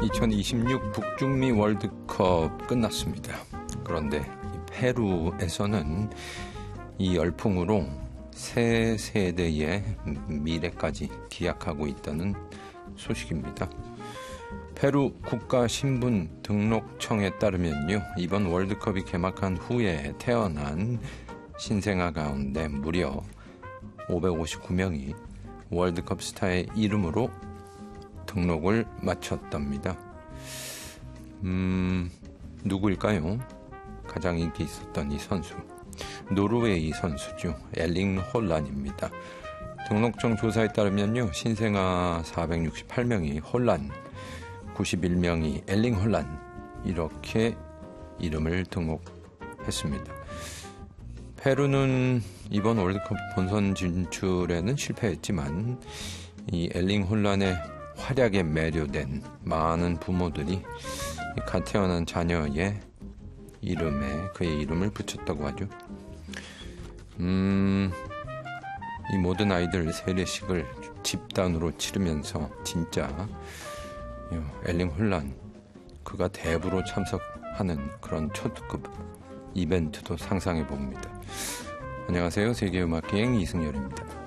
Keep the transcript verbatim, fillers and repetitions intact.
이천이십육 북중미 월드컵 끝났습니다. 그런데 이 페루에서는 이 열풍으로 새 세대의 미래까지 기약하고 있다는 소식입니다. 페루 국가신분 등록청에 따르면요, 이번 월드컵이 개막한 후에 태어난 신생아 가운데 무려 오백오십구 명이 월드컵 스타의 이름으로 등록을 마쳤답니다. 음, 누구일까요? 가장 인기 있었던 이 선수, 노르웨이 선수죠. 엘링 홀란입니다. 등록청 조사에 따르면요, 신생아 사백육십팔 명이 홀란, 구십일 명이 엘링 홀란, 이렇게 이름을 등록했습니다. 페루는 이번 월드컵 본선 진출에는 실패했지만 이 엘링 홀란의 활약에 매료된 많은 부모들이 갓 태어난 자녀의 이름에 그의 이름을 붙였다고 하죠. 음, 이 모든 아이들 세례식을 집단으로 치르면서 진짜 엘링 홀란, 그가 대부로 참석하는 그런 초특급 이벤트도 상상해 봅니다. 안녕하세요. 세계음악기행 이승열입니다.